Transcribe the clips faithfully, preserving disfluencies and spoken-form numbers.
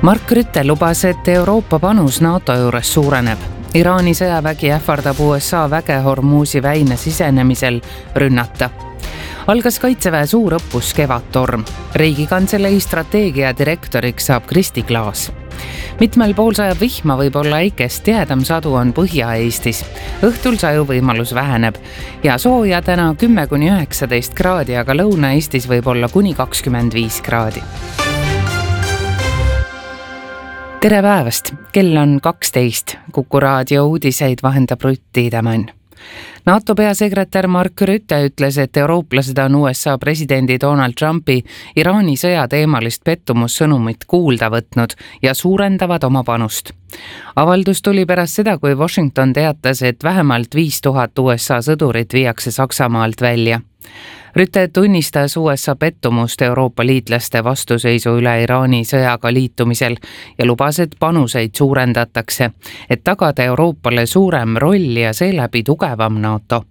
Mark Rutte lubas, et Euroopa panus NATO juures suureneb. Iraani sõjavägi ähvardab U S A väge Hormuzi väina sisenemisel rünnata. Algas Kaitseväe suur õppus Kevadtorm. Riigikantselei strateegia direktoriks saab Kristi Klaas. Mitmel pool sajab vihma, võib olla äikest, tihedam sadu on Põhja-Eestis. Õhtul saju võimalus väheneb ja sooja täna kümme kuni üheksateist kraadi, aga Lõuna-Eestis võib olla kuni kakskümmend viis kraadi. Tere päevast, kell on kaksteist. Kuku raadio uudiseid vahendab Rutt Tiidemann. NATO peasekretär Mark Rutte ütles, et eurooplased on U S A presidendi Donald Trumpi Iraani sõja teemalist pettumussõnumit kuulda võtnud ja suurendavad oma panust. Avaldus tuli pärast seda, kui Washington teatas, et vähemalt viis tuhat U S A sõdurit viiakse Saksamaalt välja. Rutte tunnistas U S A pettumust Euroopa liitlaste vastuseisu üle Iraani sõjaga liitumisel ja lubas, et panuseid suurendatakse, et tagada Euroopale suurem roll ja seeläbi tugevam NATO.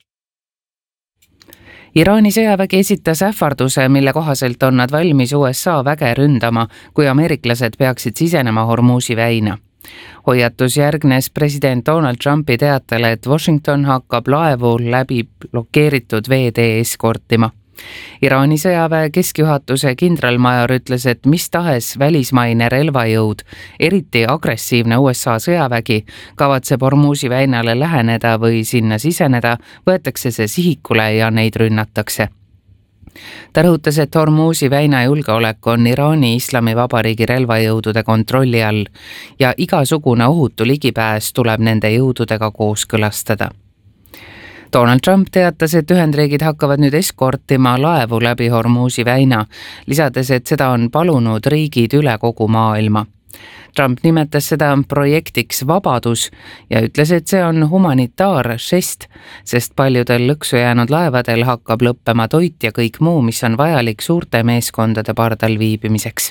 Iraani sõjavägi esitas ähvarduse, mille kohaselt on nad valmis U S A väge ründama, kui ameeriklased peaksid sisenema Hormuzi väina. Hoiatus järgnes president Donald Trumpi teatele, et Washington hakkab laevu läbi blokeeritud veetee eskortima. Iraani sõjaväe keskjuhatuse kindralmajor ütles, et mis tahes välismaine relvajõud, eriti agressiivne U S A sõjavägi, kavatseb Hormuzi väinale läheneda või sinna siseneda, võetakse see sihikule ja neid rünnatakse. Ta rõhutas, et Hormuzi väina julgeolek on Iraani Islamivabariigi relvajõudude kontrolli all ja igasugune ohutu ligipääs tuleb nende jõududega kooskõlastada. Donald Trump teatas, et Ühendriigid hakkavad nüüd eskortima laevu läbi Hormuzi väina, lisades, et seda on palunud riigid üle kogu maailma. Trump nimetas seda projektiks Vabadus ja ütles, et see on humanitaaržest, sest paljudel lõksu jäänud laevadel hakkab lõppema toit ja kõik muu, mis on vajalik suurte meeskondade pardal viibimiseks.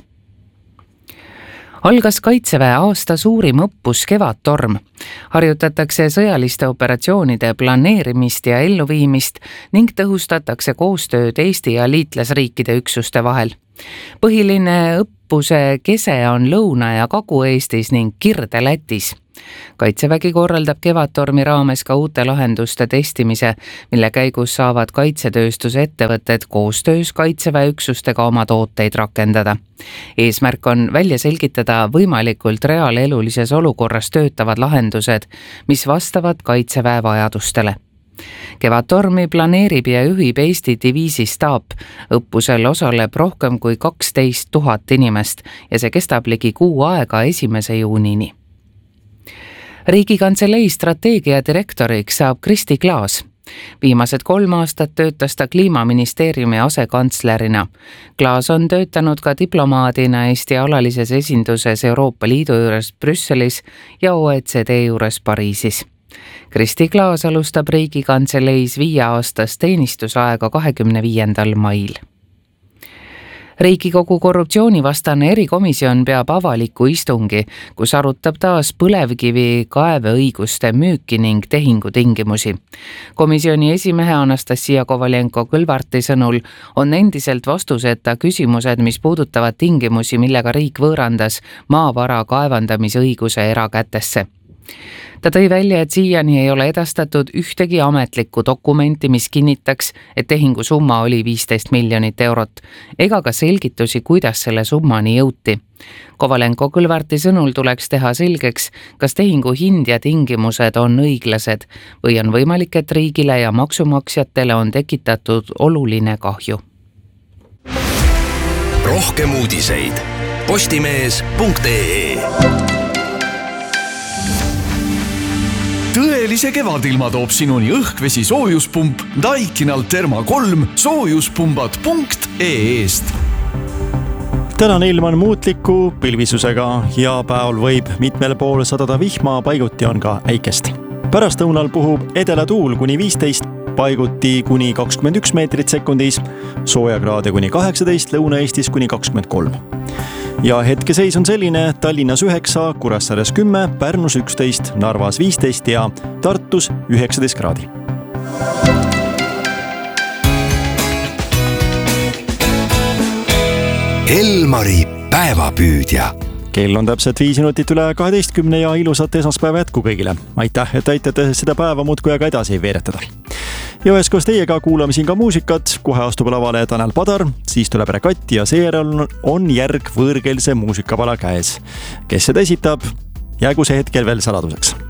Algas Kaitseväe aasta suurim õppus Kevadtorm. Harjutatakse sõjaliste operatsioonide planeerimist ja elluviimist ning tõhustatakse koostööd Eesti ja liitlasriikide üksuste vahel. Põhiline õppuse kese on Lõuna- ja Kagu-Eestis ning Kirde-Lätis. Kaitsevägi korraldab Kevadtormi raames ka uute lahenduste testimise, mille käigus saavad kaitsetööstuse ettevõtted koostöös Kaitseväe üksustega oma tooteid rakendada. Eesmärk on välja selgitada võimalikult reaalelulises olukorras töötavad lahendused, mis vastavad Kaitseväe vajadustele. Kevadtormi planeerib ja juhib Eesti diviisi staap. Õppusel osaleb rohkem kui kaksteist tuhat inimest ja see kestab ligi kuu aega esimese juunini. Riigikantselei strateegia direktoriks saab Kristi Klaas. Viimased kolm aastat töötas ta Kliimaministeeriumi asekantslerina. Klaas on töötanud ka diplomaadina Eesti alalises esinduses Euroopa Liidu juures Brüsselis ja O E C D juures Pariisis. Kristi Klaas alustab Riigikantseleis viieaastast teenistusaega kahekümne viiendal mail. Riigikogu korruptsioonivastane erikomisjon peab avaliku istungi, kus arutab taas põlevkivi kaeveõiguste müüki ning tehingutingimusi. Komisjoni esimehe Anastasia Kovalenko-Kõlvarti sõnul on endiselt vastuseta küsimused, mis puudutavad tingimusi, millega riik võõrandas maavara kaevandamisõiguse erakätesse. Ta tõi välja, et siiani ei ole edastatud ühtegi ametlikku dokumenti, mis kinnitaks, et tehingu summa oli viisteist miljonit eurot, ega ka selgitusi, kuidas selle summani jõuti. Kovalenko-Kõlvarti sõnul tuleks teha selgeks, kas tehingu hind ja tingimused on õiglased või on võimalik, et riigile ja maksumaksjatele on tekitatud oluline kahju. Rohkem uudiseid postimees punkt ee. Tõelise kevadilma toob sinuni õhkvesi soojuspump Daikinal Therma kolm soojuspumbad punkt ee-st. Tänane ilm on muutliku pilvisusega ja päeval võib mitmel pool sadada vihma, paiguti on ka äikest. Pärastlõunal puhub edela tuul kuni viisteist, paiguti kuni kakskümmend üks meetrit sekundis, soojakraade kuni kaheksateist, Lõuna-Eestis kuni kakskümmend kolm. Ja hetkeseis on selline: Tallinnas üheksa, Kuressaares kümme, Pärnus üksteist, Narvas viisteist ja Tartus üheksateist kraadi. Elmari päevapüüdja. kell on täpselt viis minutit üle kaheteistkümne ja ilusat esmaspäeva jätku kõigile. Aitäh, et aitate seda päeva muudkui aga edasi veeretada. Ja üheskoos teiega kuulame siin ka muusikat. Kohe astub lavale Tanel Padar, siis tuleb Rekatt ja seejärel on järg võõrkeelse muusikapala käes. Kes seda esitab, jäägu see hetkel veel saladuseks.